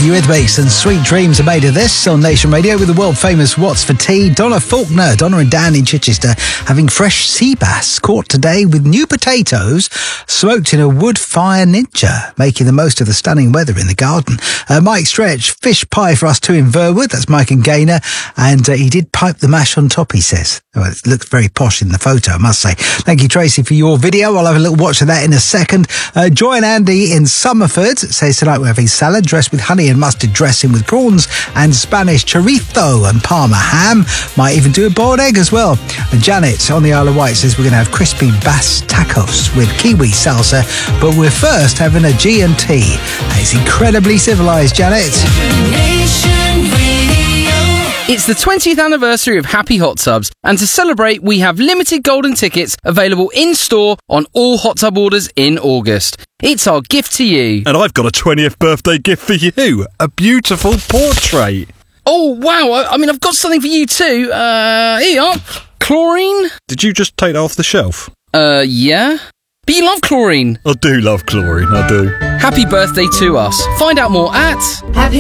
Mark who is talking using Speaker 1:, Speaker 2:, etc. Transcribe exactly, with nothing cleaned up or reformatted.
Speaker 1: Eurythmics and Sweet Dreams are made of this on Nation Radio with the world-famous What's for Tea. Donna Faulkner, Donna and Dan in Chichester, having fresh sea bass caught today with new potatoes smoked in a wood fire ninja, making the most of the stunning weather in the garden. Uh, Mike Stretch, fish pie for us too in Verwood. That's Mike and Gaynor. And uh, he did pipe the mash on top, he says. Well, it looks very posh in the photo, I must say. Thank you, Tracy, for your video. I'll have a little watch of that in a second. Uh, Joy and Andy in Summerford says tonight we're having salad dressed with honey and mustard dressing with prawns and Spanish chorizo and Parma ham. Might even do a boiled egg as well. And Janet on the Isle of Wight says we're going to have crispy bass tacos with kiwi salsa, but we're first having a G and T. It's incredibly civilised, Janet.
Speaker 2: It's the twentieth anniversary of Happy Hot Tubs, and to celebrate, we have limited golden tickets available in-store on all hot tub orders in August. It's our gift to you.
Speaker 3: And I've got a twentieth birthday gift for you, a beautiful portrait.
Speaker 2: Oh, wow, I, I mean, I've got something for you too. Uh, here you are. Chlorine?
Speaker 3: Did you just take that off the shelf?
Speaker 2: Uh, yeah. But you love chlorine.
Speaker 3: I do love chlorine, I do.
Speaker 2: Happy birthday to us. Find out more at... Happy